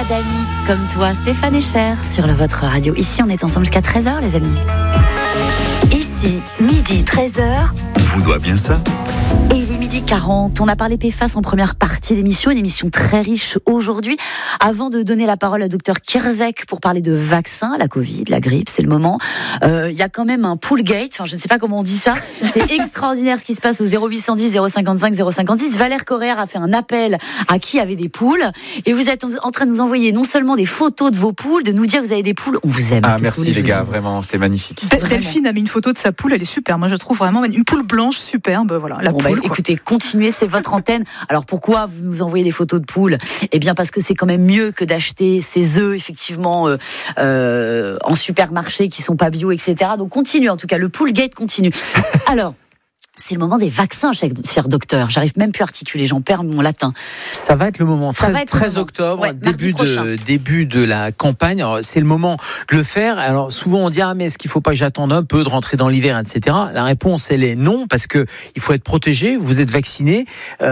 d'amis comme toi, Stéphane Echer, sur votre radio. Ici, on est ensemble jusqu'à 13h, les amis. Ici, midi 13h. On vous doit bien ça. Et il est midi 40. On a parlé PFAS en première partie d'émission, une émission très riche aujourd'hui. Avant de donner la parole à Dr Kierzek pour parler de vaccins, la Covid, la grippe, c'est le moment. Il y a quand même un poolgate, enfin je ne sais pas comment on dit ça. C'est extraordinaire ce qui se passe au 0810 055 056. Valère Correa a fait un appel à qui avait des poules. Et vous êtes en train de nous envoyer non seulement des photos de vos poules, de nous dire que vous avez des poules. On vous aime. Ah merci les gars, vraiment, c'est magnifique. Delphine a mis une photo de sa poule, elle est super. Moi je trouve vraiment une poule blanche superbe. Voilà, la poule. Écoutez, continuez, c'est votre antenne. Alors pourquoi vous nous envoyez des photos de poules ? Eh bien parce que c'est quand même mieux que d'acheter ces œufs effectivement en supermarché qui sont pas bio, etc. Donc continue, en tout cas le poolgate continue. Alors. C'est le moment des vaccins, cher docteur. J'arrive même plus à articuler, j'en perds mon latin. Ça va être le moment. 13 octobre, ouais, début de la campagne. Alors, c'est le moment de le faire. Alors, souvent, on dit, mais est-ce qu'il ne faut pas que j'attende un peu de rentrer dans l'hiver, etc. La réponse, elle est non, parce que il faut être protégé. Vous êtes vacciné.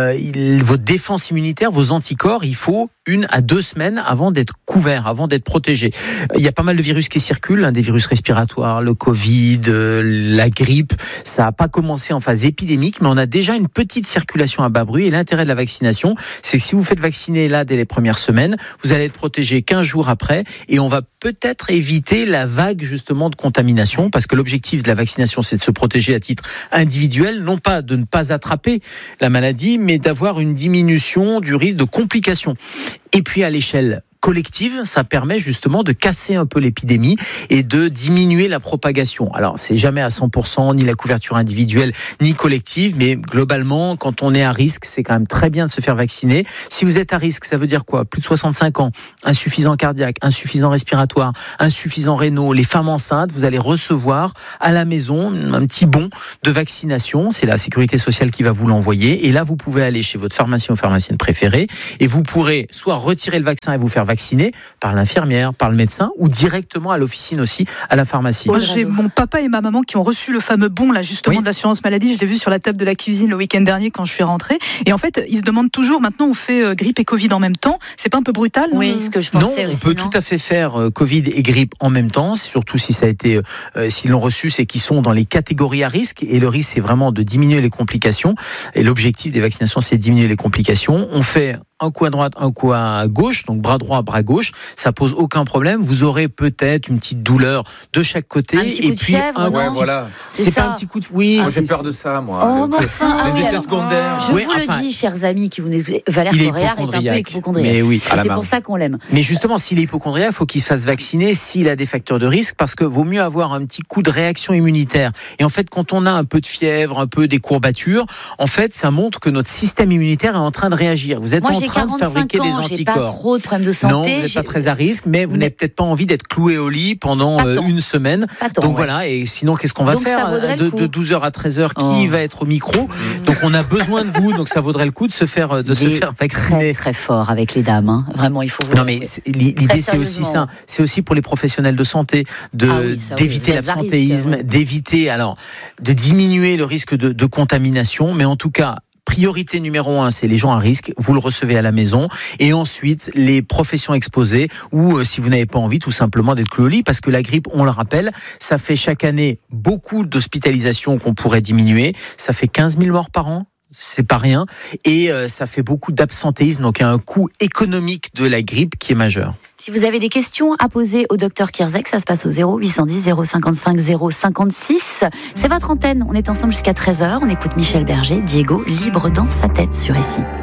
Votre défense immunitaire, vos anticorps, il faut 1 à 2 semaines avant d'être couvert, avant d'être protégé. Il y a pas mal de virus qui circulent, des virus respiratoires, le Covid, la grippe. Ça n'a pas commencé en phase épidémique, mais on a déjà une petite circulation à bas bruit. Et l'intérêt de la vaccination, c'est que si vous faites vacciner là dès les premières semaines, vous allez être protégé 15 jours après, et on va peut-être éviter la vague justement de contamination, parce que l'objectif de la vaccination, c'est de se protéger à titre individuel, non pas de ne pas attraper la maladie, mais d'avoir une diminution du risque de complications. Et puis à l'échelle collective, ça permet justement de casser un peu l'épidémie et de diminuer la propagation. Alors, c'est jamais à 100%, ni la couverture individuelle, ni collective, mais globalement, quand on est à risque, c'est quand même très bien de se faire vacciner. Si vous êtes à risque, ça veut dire quoi ? Plus de 65 ans, insuffisant cardiaque, insuffisant respiratoire, insuffisant rénal, les femmes enceintes, vous allez recevoir à la maison un petit bon de vaccination. C'est la sécurité sociale qui va vous l'envoyer. Et là, vous pouvez aller chez votre pharmacien ou pharmacienne préférée et vous pourrez soit retirer le vaccin et vous faire vacciner par l'infirmière, par le médecin ou directement à l'officine aussi, à la pharmacie. Moi, j'ai mon papa et ma maman qui ont reçu le fameux bon là justement de l'assurance maladie. Je l'ai vu sur la table de la cuisine le week-end dernier quand je suis rentrée. Et en fait, ils se demandent toujours, maintenant on fait grippe et Covid en même temps. C'est pas un peu brutal ? Oui, ce que je pensais aussi. On peut tout à fait faire Covid et grippe en même temps, surtout si ça a été, s'ils l'ont reçu, c'est qu'ils sont dans les catégories à risque. Et le risque, c'est vraiment de diminuer les complications. Et l'objectif des vaccinations, c'est de diminuer les complications. On fait un coup à droite, un coup à gauche, donc bras droit, bras gauche, ça pose aucun problème. Vous aurez peut-être une petite douleur de chaque côté, un petit coup de fièvre, voilà. C'est pas un petit coup de, oui. Moi, j'ai peur de ça, moi. Oh, les effets secondaires. Je vous le dis, chers amis, qui vous Valère Correa est un peu hypocondriaque. Mais oui, c'est pour ça qu'on l'aime. Mais justement, s'il est hypocondriaque, il faut qu'il se fasse vacciner s'il a des facteurs de risque, parce que vaut mieux avoir un petit coup de réaction immunitaire. Et en fait, quand on a un peu de fièvre, un peu des courbatures, en fait, ça montre que notre système immunitaire est en train de réagir. Vous êtes en train de fabriquer des anticorps. J'ai pas trop de problèmes de santé. Non, vous n'êtes pas très à risque, mais vous n'avez peut-être pas envie d'être cloué au lit pendant une semaine. Donc voilà, et sinon, qu'est-ce qu'on va faire de 12h à 13h, qui va être au micro? Donc on a besoin de vous, donc ça vaudrait le coup de se faire vacciner. Très très fort avec les dames, hein. Vraiment, il faut. Non mais l'idée c'est aussi ça, c'est aussi pour les professionnels de santé d'éviter l'absentéisme, de diminuer le risque de contamination, mais en tout cas. Priorité numéro 1, c'est les gens à risque. Vous le recevez à la maison. Et ensuite, les professions exposées ou si vous n'avez pas envie tout simplement d'être cloué au lit. Parce que la grippe, on le rappelle, ça fait chaque année beaucoup d'hospitalisations qu'on pourrait diminuer. Ça fait 15 000 morts par an. C'est pas rien. Et ça fait beaucoup d'absentéisme. Donc, il y a un coût économique de la grippe qui est majeur. Si vous avez des questions à poser au docteur Kierzek, ça se passe au 0810 055 056. C'est votre antenne. On est ensemble jusqu'à 13h. On écoute Michel Berger, Diego, libre dans sa tête sur ici.